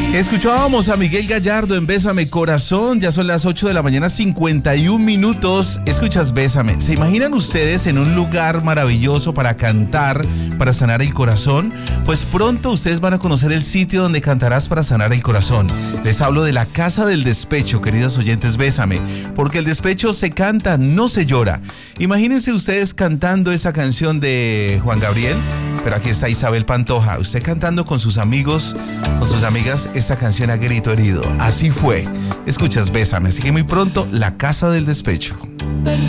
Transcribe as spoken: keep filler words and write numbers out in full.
Escuchábamos a Miguel Gallardo en Bésame Corazón. Ya son las ocho de la mañana, cincuenta y un minutos. Escuchas Bésame. ¿Se imaginan ustedes en un lugar maravilloso para cantar, para sanar el corazón? Pues pronto ustedes van a conocer el sitio donde cantarás para sanar el corazón. Les hablo de la Casa del Despecho, queridos oyentes. Bésame, porque el despecho se canta, no se llora. Imagínense ustedes cantando esa canción de Juan Gabriel, pero aquí está Isabel Pantoja, usted cantando con sus amigos, con sus amigas, esta canción a grito herido. Así fue. Escuchas Bésame, así que muy pronto, la Casa del Despecho.